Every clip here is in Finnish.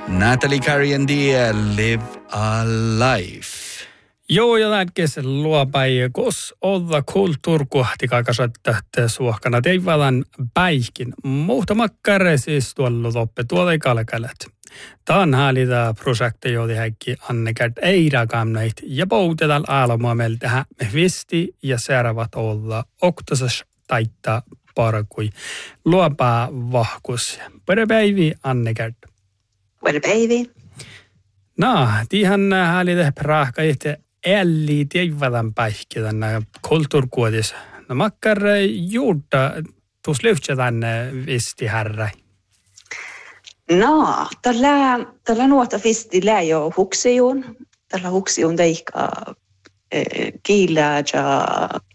Natalie Carey and the Live a Life. Joo, ja lätkes luopäi, kos olla kulttuurkohti kaikasattä suohkana teivalan päihkin. Muuta makkare siis tuolla loppe tuolla kalkalet. Tämän häälitä projekti, joita häkki annekert ei rakamneit ja poutetaan aalmoa meiltä me visti ja seuraavat olla oktasas taittaa parkui luopaa vahkus. Pere päivi annekert. Pere päivi. No, tiihän häälitä prahkait älli teivalan päihki tänne kulttuurkuodissa. No makkar juurta tuossa lyhtsä tänne visti härrä. No, tällä nuota visti läjö huksiun. Tällä huksiun teikka kiilää ja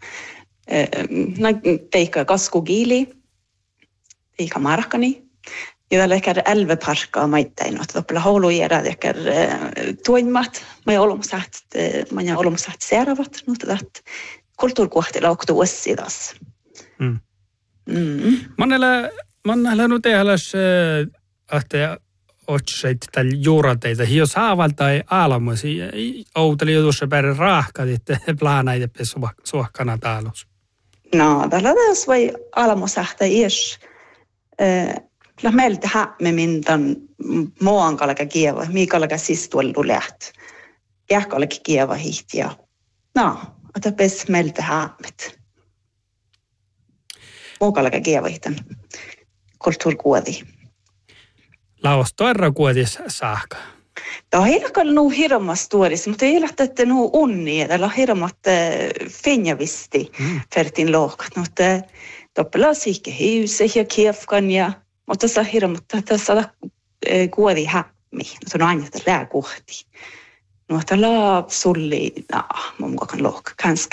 teikka kaskukiili. Teikka markkani. Ja tällä ehkä 11 parkkaa maittain. Tällä houlujerät ehkä tuimmat. Mä oon olomsaat seuraavat. Mutta kulttuurkohtilla oktu ussidas. Mannella nyt ehäläs että otsait tällä juurateita. Hio saavalta ei aalamuisi. Outeli jutussa päärä raahkat, että plaanaita suohkana taalus. No, tällä tässä voi aalamusahta ies. Kyllä meiltä hämme mintan muuankalaka kieva. Miikalaka siis tuollu läht. Jääkalaka kieva hihtiä. No, että pes meiltä hämmet. Muukalaka kieva hihtan kulttuurkuodi. Laos toirra kuodis saakka. Tämä on hilkalla nuu hirmas tuodis, mutta ei lähteä, että nuu unnia. Täällä on hirmat fenjavisti fertin lohkat. Mutta toppelaa sikke hiuse ja kiefkan ja mutta tässä on hirmat, tässä kuodi hämmi. Mutta on aina lää kohti. No, täällä sulli, mun mukaan lohka, kanske.